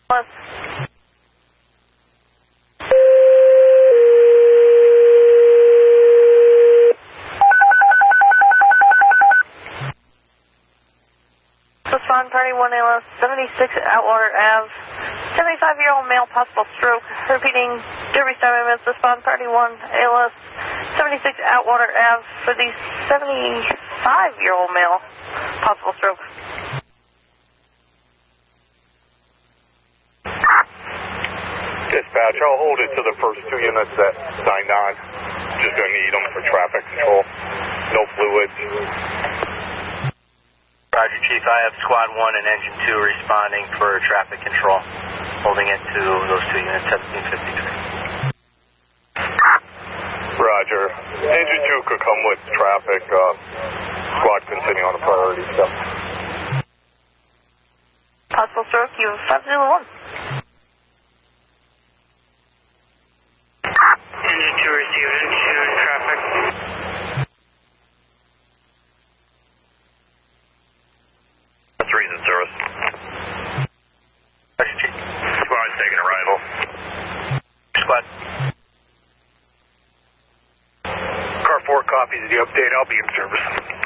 Plus. Respond party 1 ALS, 76 Outwater Ave, 75-year-old male, possible stroke. Repeating, Derby Star MS, respond party 1 ALS, 76 Outwater Ave for the 75-year-old male, possible stroke. Dispatch, I'll hold it to the first 2 units that signed on. Just going to need them for traffic control. No fluids. Roger, Chief. I have Squad 1 and Engine 2 responding for traffic control. Holding it to those 2 units, 1753. Roger. Engine 2 could come with traffic. Squad continue on the priority stuff. Possible stroke, you have 501. Engine 2 received into traffic. That's reason service. Squad's taking arrival. Squad. Car 4 copies the update. I'll be in service.